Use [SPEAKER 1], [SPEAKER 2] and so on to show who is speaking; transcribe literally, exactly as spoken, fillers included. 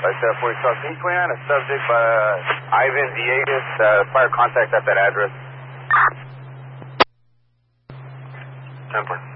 [SPEAKER 1] Right, uh, forty South. Can you point out a subject by uh, Ivan Villegas, uh, prior contact at that address?
[SPEAKER 2] Temper.